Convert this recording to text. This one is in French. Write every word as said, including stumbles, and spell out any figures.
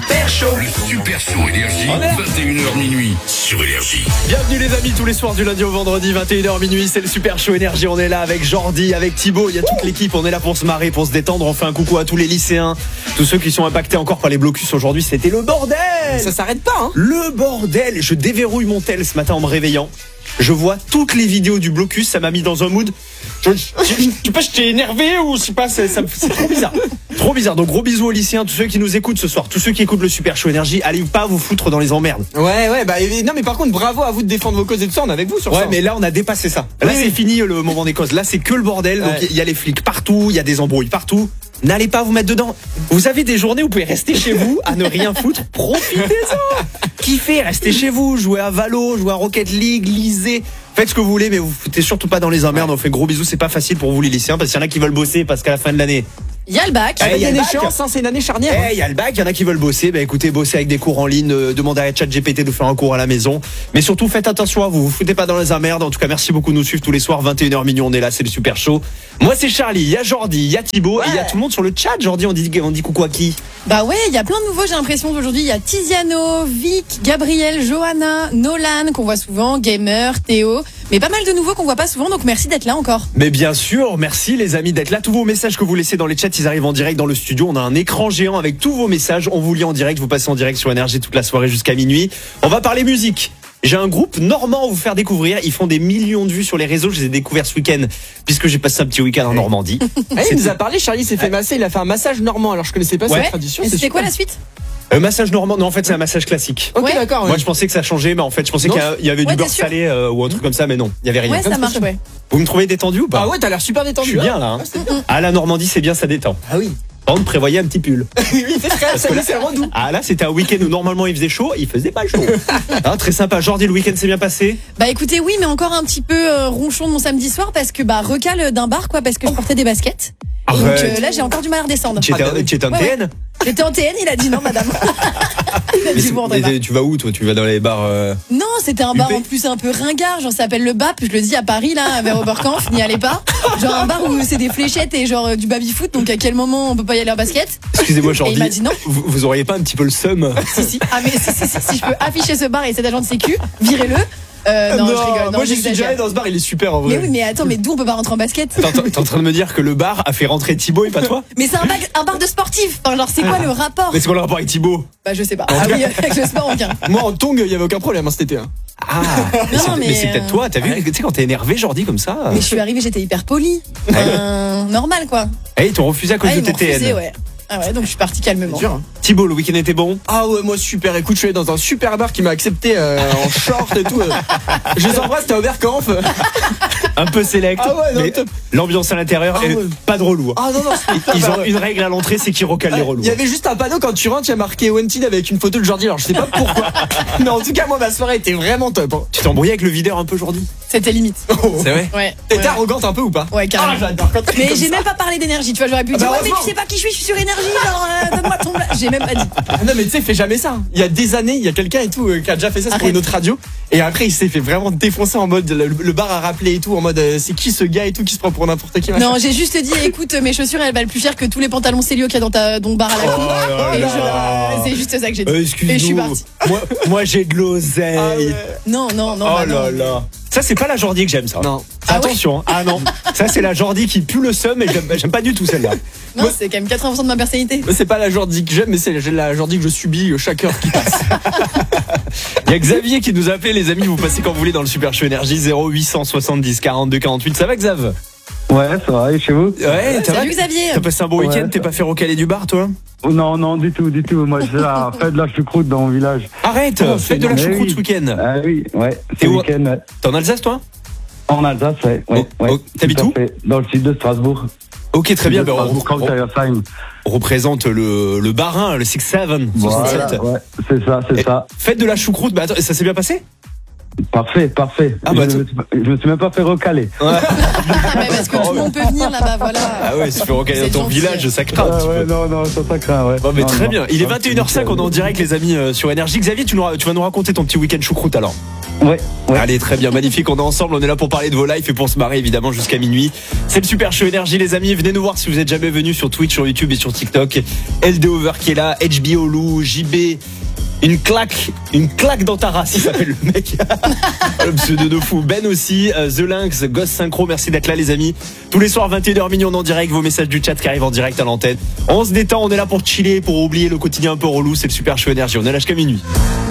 Super Show. Le Super Show Énergie, vingt et une heures minuit sur Énergie. Bienvenue les amis, tous les soirs du lundi au vendredi, vingt et une heures minuit, c'est le Super Show Énergie. On est là avec Jordi, avec Thibaut, il y a toute l'équipe, on est là pour se marrer, pour se détendre. On fait un coucou à tous les lycéens, tous ceux qui sont impactés encore par les blocus aujourd'hui. C'était le bordel. Ça s'arrête pas, hein. Le bordel. Je déverrouille mon tel ce matin en me réveillant. Je vois toutes les vidéos du blocus, ça m'a mis dans un mood. Je, je, je, je sais pas, j'étais énervé ou je sais pas, c'est, ça, c'est trop bizarre. Trop bizarre. Donc gros bisous aux lycéens, tous ceux qui nous écoutent ce soir, tous ceux qui écoutent le Super Show Énergie, allez pas vous foutre dans les emmerdes. Ouais, ouais, bah non, mais par contre, bravo à vous de défendre vos causes et tout ça, on est avec vous sur ouais, ça. Ouais, mais là on a dépassé ça. Là oui, c'est oui. fini le moment des causes. Là c'est que le bordel. Donc il ouais. y a les flics partout, il y a des embrouilles partout. N'allez pas vous mettre dedans. Vous avez des journées où vous pouvez rester chez vous à ne rien foutre. Profitez-en. Kiffez, restez chez vous, jouez à Valo, jouez à Rocket League, lisez. Faites ce que vous voulez, mais vous foutez surtout pas dans les emmerdes. On fait gros bisous, c'est pas facile pour vous les lycéens parce qu'il y en a qui veulent bosser parce qu'à la fin de l'année. Il y a le bac. Il y a une échéance, hein, c'est une année charnière. Il hey, y a le bac, il y en a qui veulent bosser. Bah écoutez, bossez avec des cours en ligne, euh, demandez à ChatGPT de faire un cours à la maison. Mais surtout, faites attention à vous, vous foutez pas dans les emmerdes. En tout cas, merci beaucoup de nous suivre tous les soirs, vingt et une heures minuit, on est là, c'est le Super Show. Moi, c'est Charlie, il y a Jordi, il y a Thibaut, ouais. Et il y a tout le monde sur le chat. Jordi, on dit, on dit coucou à qui? Bah ouais, il y a plein de nouveaux, j'ai l'impression aujourd'hui. Il y a Tiziano, Vic, Gabriel, Johanna, Nolan, qu'on voit souvent, Gamer, Théo. Mais pas mal de nouveaux qu'on voit pas souvent, donc merci d'être là encore. Mais bien sûr, merci les amis d'être là. Tous vos messages que vous laissez dans les chats, ils arrivent en direct dans le studio. On a un écran géant avec tous vos messages. On vous lit en direct, vous passez en direct sur Énergie toute la soirée jusqu'à minuit. On va parler musique. J'ai un groupe normand à vous faire découvrir. Ils font des millions de vues sur les réseaux. Je les ai découverts ce week-end puisque j'ai passé un petit week-end en Normandie. Ah, il nous a parlé, Charlie s'est fait masser, il a fait un massage normand. Alors je connaissais pas ouais. cette tradition. Et c'était quoi la suite? Un massage normand, non en fait c'est un massage classique. Ok ouais. d'accord. Ouais. Moi je pensais que ça changeait, mais en fait je pensais non. qu'il y avait ouais, du beurre salé euh, ou un truc comme ça, mais non, il y avait rien. Ouais, ça marche, ouais. Vous me trouvez détendu ou pas? Ah ouais, t'as l'air super détendu. Je suis bien là. Hein. Ah la Normandie c'est bien, ça détend. Ah oui. On prévoyait un petit pull. Oui, c'est vrai, ça c'est redoux. Ah là, c'était un week-end où normalement il faisait chaud, il faisait pas chaud. Hein, très sympa. Jordi, le week-end s'est bien passé? Bah écoutez, oui, mais encore un petit peu euh, ronchon de mon samedi soir parce que bah recale d'un bar quoi, parce que je portais des baskets. Arrête. Donc euh, là, j'ai encore du mal à redescendre. Tu étais, ah, tu étais en ouais, T N ouais. J'étais en T N, il a dit non, madame. Il a dit bon, et tu vas où toi? Tu vas dans les bars euh... Non, c'était un bar en plus un peu ringard, genre ça s'appelle le B A P, je le dis à Paris là, vers Oberkampf, n'y allez pas. Genre un bar où c'est des fléchettes et genre du baby-foot, donc à quel moment on peut pas y aller en basket? Excusez-moi Jordi, il m'a dit non. Vous, vous auriez pas un petit peu le seum? Si si, ah mais si si, si, si je peux afficher ce bar et cet agent de sécu, virez-le. Euh, non, non, je rigole. Non, moi, j'y suis déjà allé dans ce bar, il est super en vrai. Mais oui, mais attends, mais d'où on peut pas rentrer en basket? T'es en train de me dire que le bar a fait rentrer Thibaut et pas toi? Mais c'est un bar, un bar de sportifs. Enfin, genre, c'est quoi le rapport? Mais c'est quoi le rapport avec Thibaut? Bah, je sais pas. Ah oui, avec le sport, aucun. Moi, en tongue, il y avait aucun problème hein, cet été. Hein. Ah, mais, non, mais, mais c'est peut-être toi, t'as vu, tu sais, quand t'es énervé, Jordi, comme ça. Mais je suis arrivée, j'étais hyper polie. Euh, normal, quoi. Eh, ils t'ont refusé à cause ah, de tes T N. Refusé, ouais. Ah ouais, donc je suis partie calmement. Dur, hein. Thibaut, le week-end était bon? Ah ouais, moi super. Écoute, je suis allé dans un super bar qui m'a accepté euh, en short et tout. Euh. Je les embrasse, t'es à Oberkampf. Un peu select. Ah ouais, non, mais top. L'ambiance à l'intérieur, ah est ouais. pas de relou. Ah non, non, ils bah, ont ouais. une règle à l'entrée, c'est qu'ils recalent ah, les relous. Il y avait juste un panneau quand tu rentres, il y a marqué Wanted avec une photo de Jordi. Alors je sais pas pourquoi. Mais en tout cas, moi ma soirée était vraiment top. Hein. Tu t'es embrouillé avec le videur un peu Jordi? C'était limite. Oh. C'est vrai? Ouais. T'étais ouais. arrogante un peu ou pas? Ouais, carrément. Ah, j'adore. Mais j'ai même pas parlé d'énergie, tu vois, j'aurais pu ah dire, bah, ouais, mais tu sais pas qui je suis, je suis sur énergie, genre, euh, donne-moi ton blague. J'ai même pas dit. Ah non, mais tu sais, fais jamais ça. Il y a des années, il y a quelqu'un et tout euh, qui a déjà fait ça pour une autre radio. Et après, il s'est fait vraiment défoncer en mode, le, le bar a rappelé et tout, en mode, euh, c'est qui ce gars et tout qui se prend pour n'importe qui. Machin. Non, j'ai juste dit, écoute, mes chaussures, elles valent plus cher que tous les pantalons Célio qu'il y a dans ta, dans le bar à la cour. Oh et je, c'est juste ça que j'ai dit. Euh, et je suis partie. Moi, moi j'ai de l'oseille. Ah ouais. Non, non, non. Oh bah, là non. là. Ça, c'est pas la Jordi que j'aime, ça. Non. Ah Attention. Ouais. Ah non. Ça, c'est la Jordi qui pue le seum et j'aime, j'aime pas du tout celle-là. Non, moi, c'est quand même quatre-vingts pour cent de ma personnalité. C'est pas la Jordi que j'aime, mais c'est la Jordi que je subis chaque heure qui passe. Il y a Xavier qui nous a appelé, les amis. Vous passez quand vous voulez dans le Super Show Énergie. Zéro huit cent soixante-dix quarante-deux quarante-huit. Ça va, Xav? Ouais, ça va, et chez vous? Ouais, ouais t'as salut Xavier. T'as passé un bon ouais, week-end, t'es pas fait recaler du bar, toi? Non, non, du tout, du tout. Moi, je fais la fête de la choucroute dans mon village. Arrête, oh, fête de la choucroute oui. ce week-end. Ah oui, ouais, T'es ce où? week-end, ouais. T'es en Alsace, toi? En Alsace, ouais. ouais, oh, ouais oh, t'habites où? Dans le sud de Strasbourg. Ok, très bien. Ben, on, on, on représente le, le barin, le six sept. Voilà, ouais, c'est ça, c'est Et ça. Fête de la choucroute, bah attends, ça s'est bien passé? Parfait, parfait. Ah, bah, je, me, je me suis même pas fait recaler. Ah, mais parce que tout le monde peut venir là-bas, voilà. Ah ouais, si tu fais recaler dans C'est ton gentil. village, ça craint un Ah petit ouais, peu. non, non, ça, ça craint, ouais. Bon, mais Non, très non. bien. Il est Ah, vingt et une heures cinq, on est en direct, les amis, euh, sur Énergie. Xavier, tu, nous, tu vas nous raconter ton petit week-end choucroute alors. Ouais, ouais. Allez, très bien, magnifique. On est ensemble, on est là pour parler de vos lives et pour se marrer évidemment jusqu'à minuit. C'est le Super Show Énergie, les amis. Venez nous voir si vous êtes jamais venus sur Twitch, sur YouTube et sur TikTok. L D Over qui est là, H B O Lou, J B. Une claque, une claque dans ta race, il s'appelle le mec. Le pseudo de fou. Ben aussi, euh, The Lynx, Ghost Synchro, merci d'être là les amis. Tous les soirs vingt et une heures minuit, on est en direct, vos messages du chat qui arrivent en direct à l'antenne. On se détend, on est là pour chiller, pour oublier le quotidien un peu relou, c'est le Super Show Énergie, on est là jusqu'à minuit.